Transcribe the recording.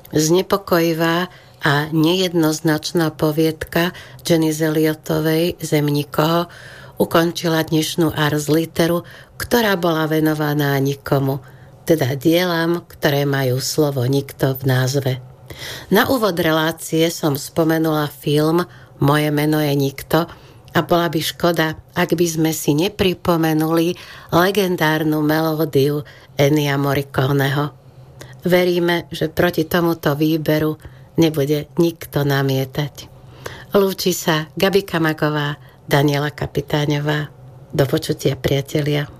Znepokojivá a nejednoznačná poviedka Jenny Eliotovej Zem nikoho ukončila dnešnú Ars Literu, ktorá bola venovaná nikomu, teda dielam, ktoré majú slovo nikto v názve. Na úvod relácie som spomenula film Moje meno je nikto a bola by škoda, ak by sme si nepripomenuli legendárnu melódiu Ennia Morriconeho. Veríme, že proti tomuto výberu nebude nikto namietať. Lúči sa Gabika Magová, Daniela Kapitáňová. Do počutia, priatelia.